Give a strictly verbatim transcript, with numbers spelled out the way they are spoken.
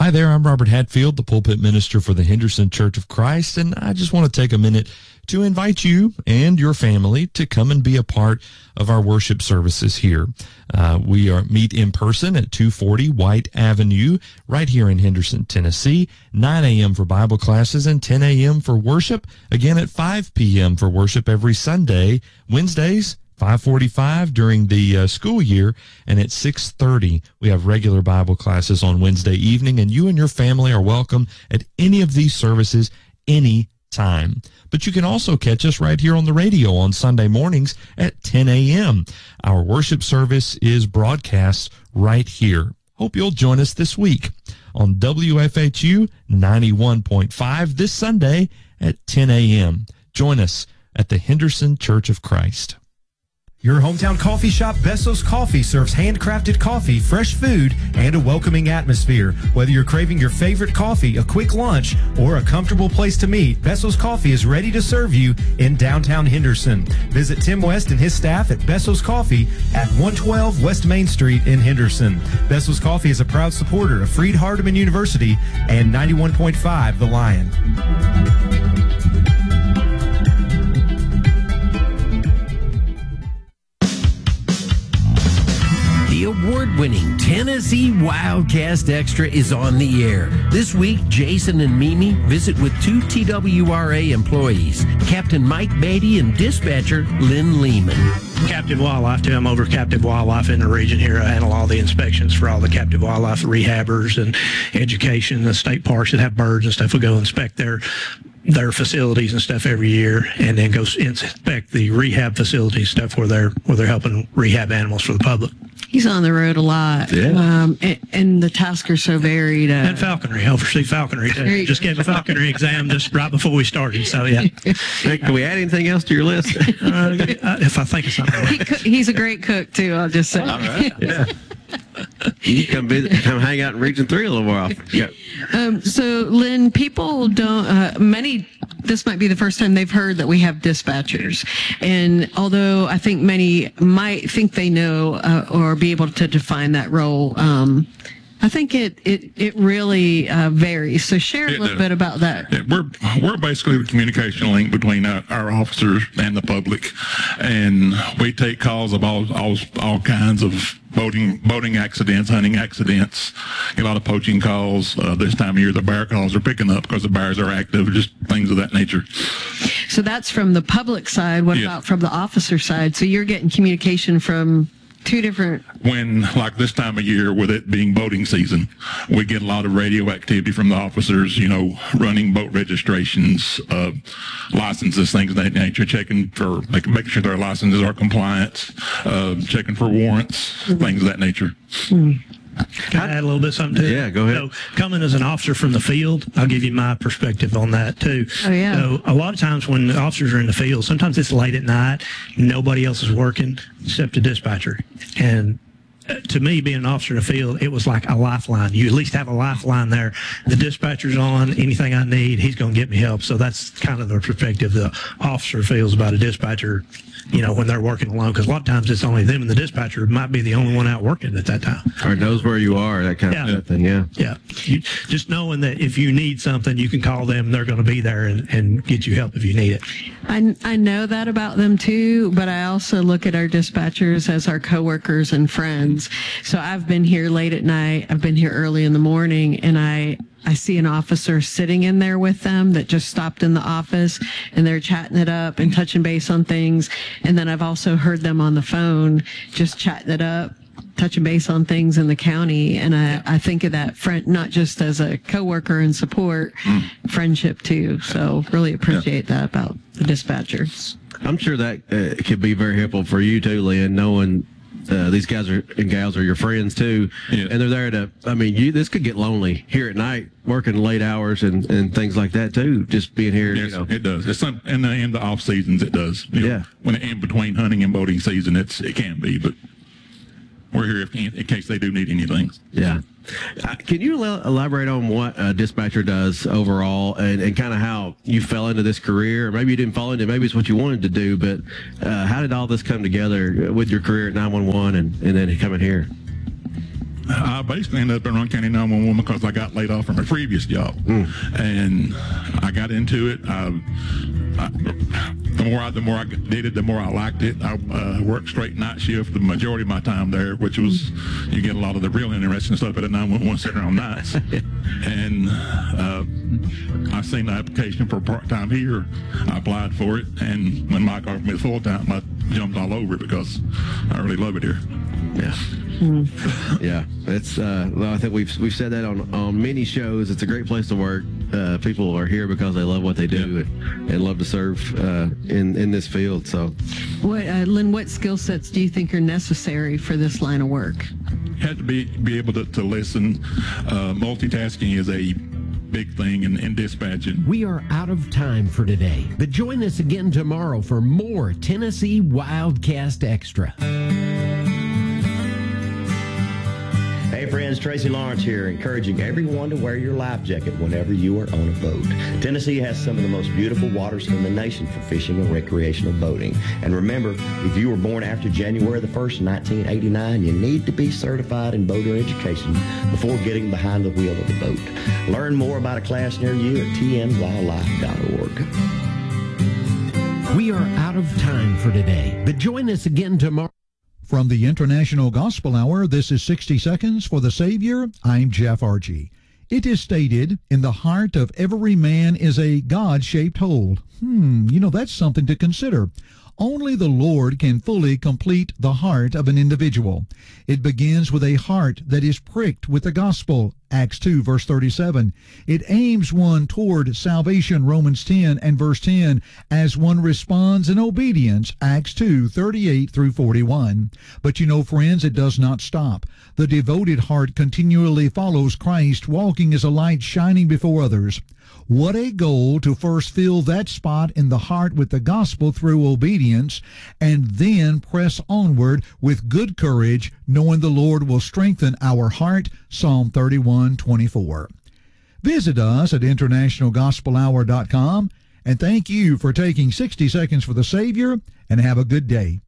Hi there, I'm Robert Hatfield, the pulpit minister for the Henderson Church of Christ, and I just want to take a minute to invite you and your family to come and be a part of our worship services here. Uh, we are meet in person at two forty White Avenue, right here in Henderson, Tennessee, nine a.m. for Bible classes and ten a.m. for worship, again at five p.m. for worship every Sunday, Wednesdays, five forty-five during the uh, school year, and at six thirty we have regular Bible classes on Wednesday evening, and you and your family are welcome at any of these services any time. But you can also catch us right here on the radio on Sunday mornings at ten a.m. Our worship service is broadcast right here. Hope you'll join us this week on W F H U ninety-one point five this Sunday at ten a.m. Join us at the Henderson Church of Christ. Your hometown coffee shop, Besso's Coffee, serves handcrafted coffee, fresh food, and a welcoming atmosphere. Whether you're craving your favorite coffee, a quick lunch, or a comfortable place to meet, Besso's Coffee is ready to serve you in downtown Henderson. Visit Tim West and his staff at Besso's Coffee at one twelve West Main Street in Henderson. Besso's Coffee is a proud supporter of Freed Hardeman University and ninety-one point five The Lion. The award-winning Tennessee Wildcast Extra is on the air. This week, Jason and Mimi visit with two T W R A employees, Captain Mike Beatty and dispatcher Lynn Lehman. Captive Wildlife, too. I'm over Captive Wildlife in the region here. I handle all the inspections for all the captive wildlife rehabbers and education, the state parks that have birds and stuff. We go inspect their their facilities and stuff every year, and then go inspect the rehab facilities stuff where they're where they're helping rehab animals for the public. He's on the road a lot. Yeah. Um, and, and the tasks are so varied. Uh, And falconry. I oversee falconry. Uh, just gave a falconry exam just right before we started. So, yeah. Hey, can we add anything else to your list? uh, if I think of something. he, co- he's a great cook, too, I'll just say. All right. Yeah. You come visit, come hang out in Region three a little while. Yeah. Um, so, Lynn, people don't, uh, many, this might be the first time they've heard that we have dispatchers. And although I think many might think they know uh, or be able to define that role, um, I think it, it, it really uh, varies. So share a It little does. bit about that. Yeah, we're we're basically the communication link between uh, our officers and the public, and we take calls of all all, all kinds of boating boating accidents, hunting accidents, a lot of poaching calls. Uh, this time of year, the bear calls are picking up because the bears are active, just things of that nature. So that's from the public side. What Yes. about from the officer side? So you're getting communication from two different. When, like this time of year, with it being boating season, we get a lot of radio activity from the officers, you know, running boat registrations, uh, licenses, things of that nature, checking for, making, making sure their licenses are compliant, uh, checking for warrants, mm-hmm. things of that nature. Mm. Can I add a little bit something to it? Yeah, go ahead. So, coming as an officer from the field, I'll give you my perspective on that, too. Oh, yeah. So, a lot of times when the officers are in the field, sometimes it's late at night, nobody else is working except the dispatcher. And uh, to me, being an officer in the field, it was like a lifeline. You at least have a lifeline there. The dispatcher's on, anything I need, he's going to get me help. So, that's kind of the perspective the officer feels about a dispatcher, you know, when they're working alone, because a lot of times it's only them and the dispatcher might be the only one out working at that time. Or knows where you are, that kind Yeah. of thing, yeah. Yeah. You, just knowing that if you need something, you can call them, they're going to be there and, and get you help if you need it. I, I know that about them too, but I also look at our dispatchers as our coworkers and friends. So I've been here late at night, I've been here early in the morning, and I I see an officer sitting in there with them that just stopped in the office, and they're chatting it up and touching base on things. And then I've also heard them on the phone just chatting it up, touching base on things in the county. And I, I think of that friend, not just as a coworker and support, mm. friendship too. So really appreciate yeah. that about the dispatchers. I'm sure that uh, could be very helpful for you too, Lynn, knowing Uh, these guys are and gals are your friends too, yeah. and they're there to. I mean, you this could get lonely here at night, working late hours and, and things like that too. Just being here, yes, you know, it does. It's some, in the in the off seasons, it does. You yeah. know, when in between hunting and boating season, it's it can be, but we're here if, in case they do need anything. Yeah. Uh, can you el- elaborate on what a dispatcher does overall and, and kind of how you fell into this career? Maybe you didn't fall into it. Maybe it's what you wanted to do, but uh, how did all this come together with your career at nine one one and, and then coming here? I basically ended up in Rowan County nine one one because I got laid off from a previous job, mm. and I got into it. I, I, the more I, the more I did it, the more I liked it. I uh, worked straight night shift the majority of my time there, which was you get a lot of the real interesting stuff at a nine one one center on nights. And uh, I seen the application for part time here. I applied for it, and when Mike offered me full time, I jumped all over it because I really love it here. Yeah. Mm. Yeah, it's. Uh, well, I think we've we've said that on, on many shows. It's a great place to work. Uh, people are here because they love what they do yeah. and, and love to serve uh, in in this field. So, what, uh, Lynn, what skill sets do you think are necessary for this line of work? You have to be be able to, to listen. Uh, multitasking is a big thing in, in dispatching. We are out of time for today, but join us again tomorrow for more Tennessee Wildcast Extra. Hey friends, Tracy Lawrence here, encouraging everyone to wear your life jacket whenever you are on a boat. Tennessee has some of the most beautiful waters in the nation for fishing and recreational boating. And remember, if you were born after January the first, nineteen eighty-nine, you need to be certified in boater education before getting behind the wheel of the boat. Learn more about a class near you at t m wildlife dot org. We are out of time for today, but join us again tomorrow. From the International Gospel Hour, this is sixty Seconds for the Savior. I'm Jeff Archie. It is stated, in the heart of every man is a God-shaped hole. Hmm, you know, that's something to consider. Only the Lord can fully complete the heart of an individual. It begins with a heart that is pricked with the gospel, Acts two, verse thirty-seven. It aims one toward salvation, Romans ten and verse ten, as one responds in obedience, Acts two, thirty-eight through forty-one. But you know, friends, it does not stop. The devoted heart continually follows Christ, walking as a light shining before others. What a goal to first fill that spot in the heart with the gospel through obedience, and then press onward with good courage, knowing the Lord will strengthen our heart, Psalm thirty-one twenty-four. Visit us at international gospel hour dot com, and thank you for taking sixty Seconds for the Savior, and have a good day.